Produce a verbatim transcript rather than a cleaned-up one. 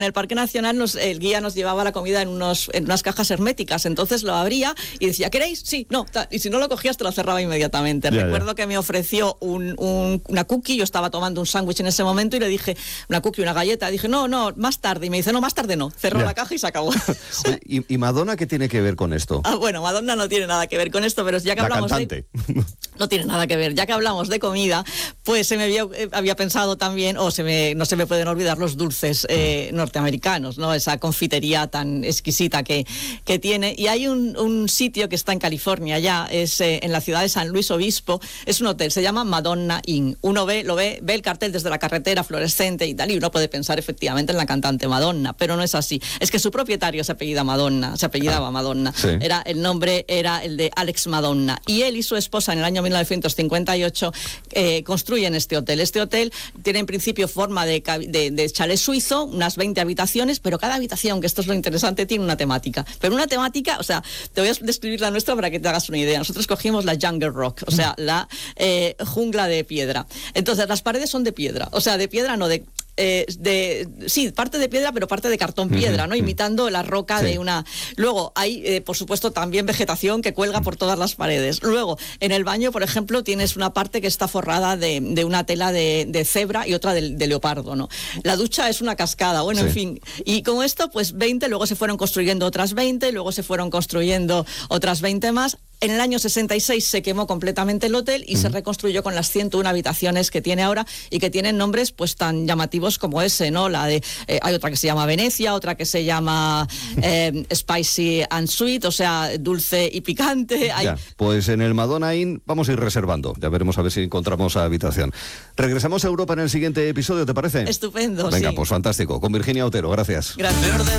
En el Parque Nacional nos, el guía nos llevaba la comida en, unos, en unas cajas herméticas, entonces lo abría y decía, ¿queréis? Sí, no, ta, y si no lo cogías te lo cerraba inmediatamente. Ya, Recuerdo ya. que me ofreció un, un, una cookie, yo estaba tomando un sándwich en ese momento y le dije, una cookie, una galleta, dije, no, no, más tarde, y me dice, no, más tarde no, cerró ya. la caja y se acabó. Oye, ¿y, ¿Y Madonna qué tiene que ver con esto? Ah, bueno, Madonna no tiene nada que ver con esto, pero ya que la hablamos cantante. de... No tiene nada que ver, ya que hablamos de comida, pues se me había, eh, había pensado también, o se me, no se me pueden olvidar los dulces eh, norteamericanos, ¿no? Esa confitería tan exquisita que, que tiene. Y hay un, un sitio que está en California ya, es eh, en la ciudad de San Luis Obispo, es un hotel, se llama Madonna Inn. Uno ve, lo ve, ve el cartel desde la carretera fluorescente y tal, y uno puede pensar efectivamente en la cantante Madonna, pero no es así. Es que su propietario se apellida Madonna, se apellidaba ah, Madonna. Sí. Era, el nombre era el de Alex Madonna. Y él y su esposa en el año mil novecientos cincuenta y ocho eh, construyen este hotel. Este hotel tiene en principio forma de, de, de chalet suizo, unas veinte habitaciones, pero cada habitación, que esto es lo interesante, tiene una temática. Pero una temática, o sea, te voy a describir la nuestra para que te hagas una idea. Nosotros cogimos la Jungle Rock, o sea, la eh, jungla de piedra. Entonces, las paredes son de piedra, o sea, de piedra no de... Eh, de sí, parte de piedra, pero parte de cartón piedra, ¿no? Imitando la roca sí. de una... Luego hay, eh, por supuesto, también vegetación que cuelga por todas las paredes. Luego, en el baño, por ejemplo, tienes una parte que está forrada de, de una tela de, de cebra y otra de, de leopardo, ¿no? La ducha es una cascada, bueno, sí. en fin. Y con esto, pues veinte, luego se fueron construyendo otras veinte, luego se fueron construyendo otras veinte más. En el año sesenta y seis se quemó completamente el hotel y uh-huh. se reconstruyó con las ciento una habitaciones que tiene ahora y que tienen nombres pues tan llamativos como ese, ¿no? La de eh, hay otra que se llama Venecia, otra que se llama eh, Spicy and Sweet, o sea, dulce y picante. Hay... Ya, pues en el Madonna Inn vamos a ir reservando. Ya veremos a ver si encontramos habitación. Regresamos a Europa en el siguiente episodio, ¿te parece? Estupendo, Venga, sí. pues fantástico. Con Virginia Otero, gracias. Gracias.